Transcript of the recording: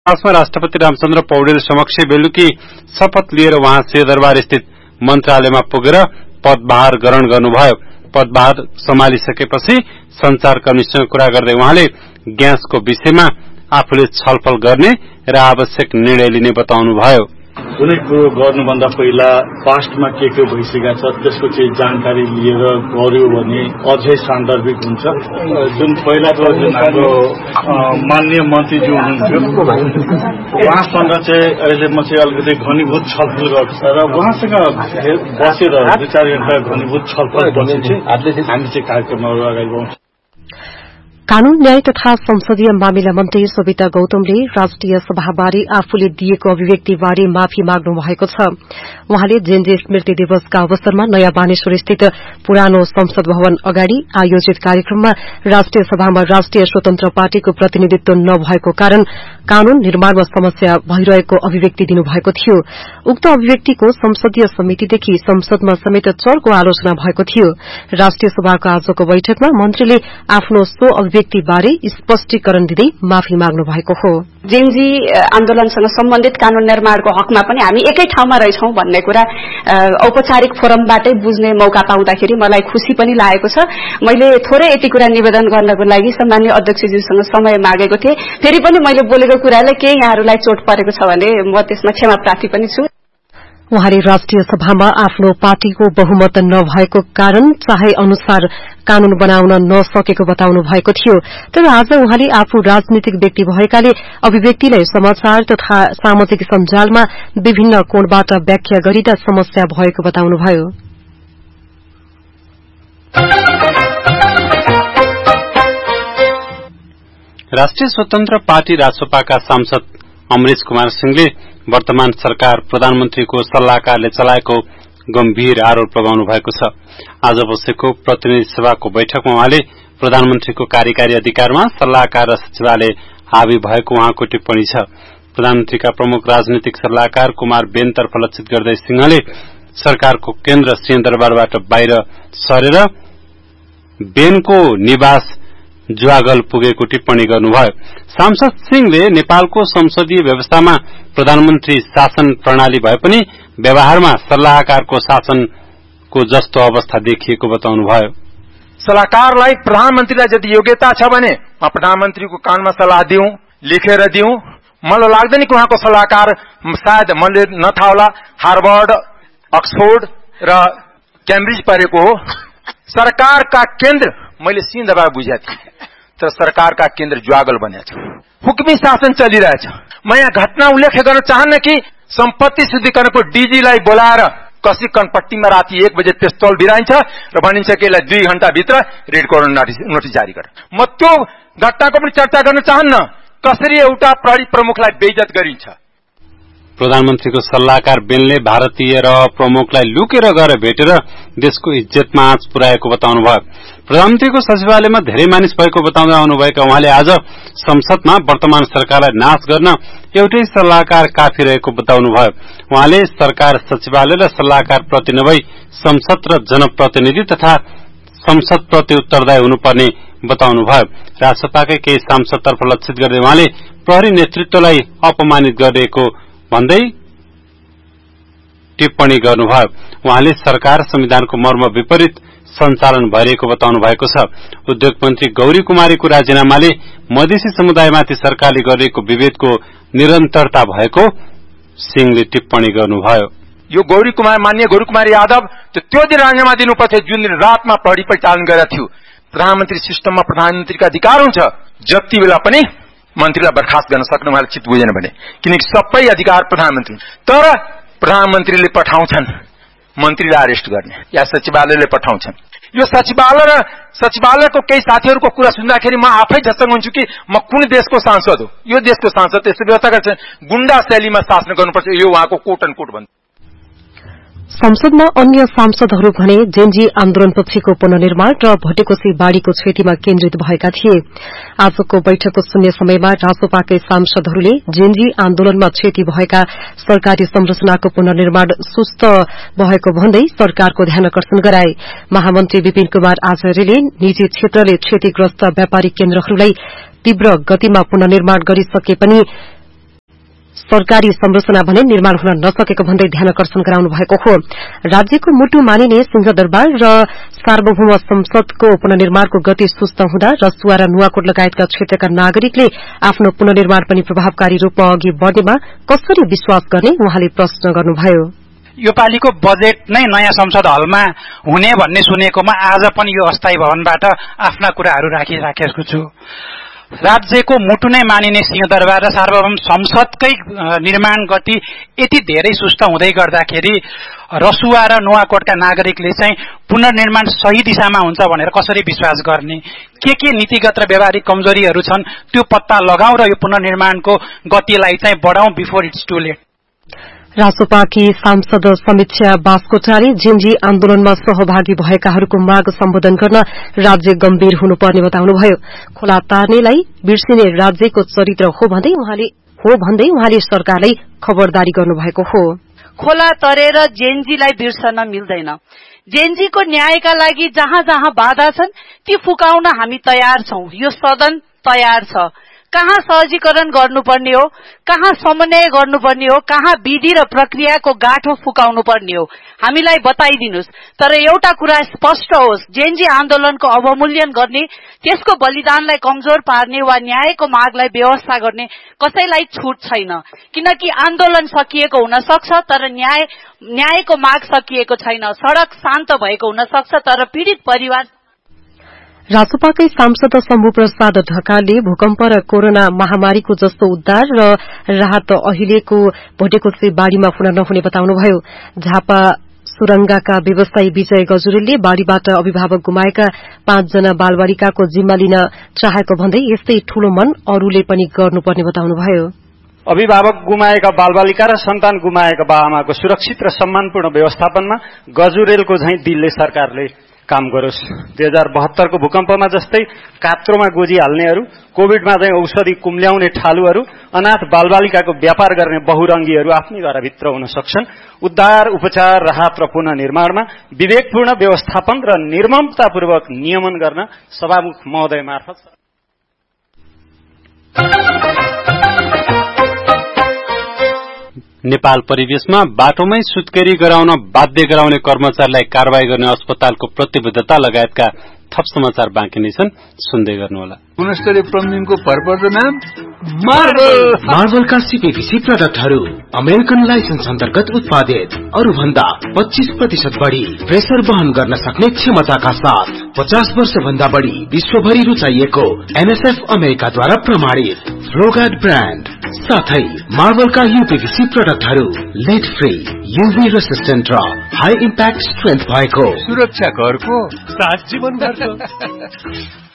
पासमा राष्ट्रपति रामचन्द्र पौडेल समक्ष बेलुकी शपथ लिएर उहाँ सिंहदरबार स्थित मन्त्रालयमा पुगेर पदभार ग्रहण गर्नुभयो। पदभार सम्हालिसकेपछि संचारकर्मीसँग कुरा गर्दै उहाँले ग्यासको विषयमा आफूले छलफल गर्ने र आवश्यक निर्णय लिने बताउनुभयो। कुनै कुरो गर्नुभन्दा पहिला पास्टमा के भइसकेको छ त्यसको चाहिँ जानकारी लिएर गर्यो भने अझै सान्दर्भिक हुन्छ। जुन पहिलाको जुन हाम्रो माननीय मन्त्रीज्यू हुनुहुन्थ्यो उहाँसँग चाहिँ अहिले म चाहिँ अलिकति घनीभूत छलफल गर्छु र उहाँसँग बसेर 2-4 घण्टा घनीभूत छलफलपछि चाहिँ हामी चाहिँ कार्यक्रमहरू अगाडि बढाउँछौँ। कानून न्याय तथा संसदीय मामिला मन्त्री सविता गौतमले राष्ट्रिय सभाबारे आफूले दिएको अभिव्यक्तिबारे माफी माग्नु भएको छ। उहाँले जेएनजी स्मृति दिवसका अवसरमा नयाँ बानेश्वर स्थित पुरानो संसद भवन अगाडि आयोजित कार्यक्रममा राष्ट्रिय सभामा राष्ट्रिय स्वतन्त्र पार्टीको प्रतिनिधित्व नभएको कारण कानून निर्माणमा समस्या भइरहेको अभिव्यक्ति दिनुभएको थियो। उक्त अभिव्यक्तिको संसदीय समितिदेखि संसदमा समेत चर्को आलोचना भएको थियो। राष्ट्रिय सभाको आजको बैठकमा मन्त्रीले आफ्नो सो अभिव्यक्तिबारे स्पष्टीकरण दिँदै माफी माग्नु भएको हो। जेएनजी आन्दोलनसँग सम्बन्धित कानून निर्माणको हकमा पनि हामी एकै ठाउँमा रहेछौं भन्ने कुरा औपचारिक फोरमबाटै बुझ्ने मौका पाउँदाखेरि मलाई खुशी पनि लागेको छ। मैले थोरै यति कुरा निवेदन गर्नको लागि सम्माननीय अध्यक्षज्यूसँग समय मागेको थिएँ। फेरि पनि मैले बोलेको कुराले केही यहाँहरूलाई चोट परेको छ भने म त्यसमा क्षमा प्रार्थी पनि छु। उहाँले राष्ट्रिय सभामा आफ्नो पार्टीको बहुमत नभएको कारण चाहे अनुसार कानून बनाउन नसकेको बताउनु भएको थियो। तर आज उहाँले आफू राजनीतिक व्यक्ति भएकाले अभिव्यक्तिलाई समाचार तथा सामाजिक सञ्जालमा विभिन्न कोणबाट व्याख्या गरिँदा समस्या भएको बताउनुभयो। राष्ट्रिय स्वतन्त्र पार्टी रासपाका सांसद अमरेश कुमार सिंहले वर्तमान सरकार प्रधानमन्त्रीको सल्लाहकारले चलाएको गम्भीर आरोप लगाउनु भएको छ। आज बसेको प्रतिनिधि सभाको बैठकमा उहाँले प्रधानमन्त्रीको कार्यकारी अधिकारमा सल्लाहकार र सचिवालय हावी भएको उहाँको टिप्पणी छ। प्रधानमन्त्रीका प्रमुख राजनीतिक सल्लाहकार कुमार बेनतर्फ लक्षित गर्दै सिंहले सरकारको केन्द्र सिंहदरबारबाट बाहिर सरेर बेनको निवास जुवागल पुगेको टिप्पणी गर्नुभयो। सांसद सिंहले नेपालको संसदीय व्यवस्थामा प्रधानमन्त्री शासन प्रणाली भए पनि व्यवहारमा सल्लाहकारको शासनको जस्तो अवस्था देखिएको बताउनुभयो। सल्लाहकारलाई प्रधानमन्त्रीलाई यदि योग्यता छ भने म प्रधानमन्त्रीको कानमा सल्लाह दिउँ, लेखेर दिउँ। मलाई लाग्दैन कि उहाँको सल्लाहकार सायद मैले नथाहा होला हार्वर्ड, अक्सफोर्ड र क्याम्ब्रिज पढेको हो। सरकारका केन्द्र मैले सिंहदरबार बुझेको थिएँ तर सरकारका केन्द्र ज्वागल बनेको छ। हुकुमी शासन चलिरहेछ। म यहाँ घटना उल्लेख गर्न चाहन्न कि सम्पत्ति शुद्धिकरणको डीजीलाई बोलाएर कसी कनपट्टीमा राति 1 बजे पिस्तौल बिराइन्छ र भनिन्छ कि यसलाई 2 घण्टाभित्र रेड कर्नर नोटिस जारी गर। म त्यो घटनाको पनि चर्चा गर्न चाहन्न। कसरी एउटा प्रहरी प्रमुखलाई बेइज्जत गरिन्छ। प्रधानमन्त्रीको सल्लाहकार बेनले भारतीय र प्रमुखलाई लुकेर गएर भेटेर देशको इज्जतमा आँच पुर्याएको बताउनुभयो। प्रधानमन्त्रीको सचिवालयमा धेरै मानिस भएको बताउँदै आउनुभएका उहाँले आज संसदमा वर्तमान सरकारलाई नाश गर्न एउटै सल्लाहकार काफी रहेको बताउनुभयो। उहाँले सरकार सचिवालय र सल्लाहकार प्रति नभई संसद र जनप्रतिनिधि तथा संसद प्रति उत्तरदायी हुनुपर्ने बताउनुभयो। राजसपाकै केही सांसदतर्फ लक्षित गर्दै उहाँले प्रहरी नेतृत्वलाई अपमानित गरेको भन्दै टिप्पणी गर्नुभयो। उहाँले सरकार संविधानको मर्म विपरीत सञ्चालन भइरहेको बताउनु भएको छ। उद्योग मन्त्री गौरी कुमारीको राजीनामाले मधेसी समुदायमाथि सरकारले गरेको विभेदको निरन्तरता भएको सिंहले टिप्पणी गर्नुभयो। यो माननीय गौरी कुमारी यादव त्यो दिन राजीनामा दिनुपर्थ्यो जुन दिन रातमा प्रहरी परिचालन गरेका थियो। प्रधानमन्त्री सिस्टममा प्रधानमन्त्रीका अधिकार हुन्छ जति बेला पनि मन्त्रीलाई बर्खास्त गर्न सक्नु उहाँले चित बुझेन भने, किनकि सबै अधिकार प्रधानमन्त्री। तर प्रधानमन्त्रीले पठाउँछन् मन्त्रीलाई अरेस्ट गर्ने या सचिवालयले पठाउँछन्। यो सचिवालयको केही साथीहरूको कुरा सुन्दाखेरि म आफै झसङ्ग हुन्छु कि म कुन देशको सांसद हो। यो देशको सांसद त्यस्तो व्यवस्था गर्छ गुण्डा शैलीमा शासन गर्नुपर्छ। यो उहाँको कोट एन्ड कोट भन्छ। संसदमा अन्य सांसदहरू भने जेएनजी आन्दोलनपछिको पुनर्निर्माण र भटेकोसी बाढ़ीको क्षतिमा केन्द्रित भएका थिए। आजको बैठकको शून्य समयमा रासपाकै सांसदहरूले जेएनजी आन्दोलनमा क्षति भएका सरकारी संरचनाको पुनर्निर्माण सुस्त भएको भन्दै सरकारको ध्यानकर्षण गराए। महामन्त्री विपिन कुमार आचार्यले निजी क्षेत्रले क्षतिग्रस्त व्यापारिक केन्द्रहरूलाई तीव्र गतिमा पुनर्निर्माण गरिसके पनि सरकारी संरचना भने निर्माण हुन नसकेको भन्दै ध्यानकर्षण गराउनु भएको हो। राज्यको मुटु मानिने सिंहदरबार र सार्वभौम संसदको पुनर्निर्माणको गति सुस्त हुँदा रसुवा र नुवाकोट लगायतका क्षेत्रका नागरिकले आफ्नो पुनर्निर्माण पनि प्रभावकारी रूपमा अघि बढ्नेमा कसरी विश्वास गर्ने उहाँले प्रश्न गर्नुभयो। यो पालिको बजेट नै नयाँ संसद हलमा हुने भन्ने सुनेकोमा आज पनि यो अस्थायी भवनबाट आफ्ना कुराहरू राखिराखेको छु। राज्यको मुटु नै मानिने सिंहदरबार र सार्वभौम संसदकै निर्माण गति यति धेरै सुस्त हुँदै गर्दाखेरि रसुवा र नुवाकोटका नागरिकले चाहिँ पुनर्निर्माण सही दिशामा हुन्छ भनेर कसरी विश्वास गर्ने? के नीतिगत र व्यावहारिक कमजोरीहरू छन् त्यो पत्ता लगाऊ र यो पुनर्निर्माणको गतिलाई चाहिँ बढाउँ बिफोर इट्स टु लेट। रासोपाकी सांसद समीक्षा बास्कोटाले जेनजी आन्दोलनमा सहभागी भएकाहरूको माग सम्बोधन गर्न राज्य गम्भीर हुनुपर्ने बताउनुभयो। खोला तार्नेलाई बिर्सिने राज्यको चरित्र हो भन्दै उहाँले सरकारलाई खबरदारी गर्नुभएको हो। खोला तरेर जेनजीलाई बिर्सन मिल्दैन। जेनजीको न्यायका लागि जहाँ जहाँ बाधा छन् ती फुकाउन हामी तयार छौं। यो सदन तयार छ। कहाँ सहजीकरण गर्नुपर्ने हो, कहाँ समन्वय गर्नुपर्ने हो, कहाँ विधि र प्रक्रियाको गाँठो फुकाउनु पर्ने हो हामीलाई बताइदिनुस्। तर एउटा कुरा स्पष्ट होस्, जेनजी आन्दोलनको अवमूल्यन गर्ने, त्यसको बलिदानलाई कमजोर पार्ने वा न्यायको मागलाई व्यवस्था गर्ने कसैलाई छुट छैन। किनकि आन्दोलन सकिएको हुन सक्छ तर न्यायको माग सकिएको छैन। सड़क शान्त भएको हुन सक्छ तर पीड़ित परिवार। रासोपाकै सांसद शम्भु प्रसाद ढकालले भूकम्प र कोरोना महामारीको जस्तो उद्धार र राहत अहिलेको भोटेकोसे बाढ़ीमा हुन नहुने बताउनुभयो। झापा सुरंगाका व्यवसायी विजय गजुरेलले बाढ़ीबाट अभिभावक गुमाएका 5 जना बालबालिकाको जिम्मा लिन चाहेको भन्दै यस्तै ठूलो मन अरूले पनि गर्नुपर्ने बताउनुभयो। अभिभावक गुमाएका बालबालिका र सन्तान गुमाएका बाआमाको सुरक्षित र सम्मानपूर्ण व्यवस्थापनमा गजुरेलको झैं दिलले सरकारले काम गरोस्। 2072 को भूकम्पमा जस्तै कात्रोमा गोजी हाल्नेहरू, कोभिडमा चाहिँ औषधि कुम्ल्याउने ठालुहरू, अनाथ बालबालिकाको व्यापार गर्ने बहुरंगीहरू आफ्नै घरभित्र हुन सक्छन्। उद्धार, उपचार, राहत र पुनर्निर्माणमा विवेकपूर्ण व्यवस्थापन र निर्ममतापूर्वक नियमन गर्न सभामुख महोदय मार्फत नेपाल परिवेशमा बाटोमै सुत्केरी गराउन बाध्य गराउने कर्मचारीलाई कारबाही गर्ने अस्पतालको प्रतिबद्धता लगायतका थप समाचार बाँकी नै छन्, सुन्दै गर्नुहोला। गुणस्तरीय प्लम्बिङको भरपर्दो नाम मार्बलका सीपीवीसी प्रोडक्टहरू अमेरिकन लाइसेन्स अन्तर्गत उत्पादित, अरू भन्दा 25% बढ़ी प्रेसर वहन गर्न सक्ने क्षमताका साथ 50 वर्ष भन्दा बढ़ी विश्वभरि रुचाइएको एनएसएफ अमेरिकाद्वारा प्रमाणित फ्लोगार्ड ब्रान्ड साथै मार्बलका यूपीवीसी प्रोडक्टहरू लेड फ्री, यूभी रेसिस्टेन्ट र हाई इम्प्याक्ट स्ट्रेन्थ भएको सुरक्षा घरको साथ जीवन घरको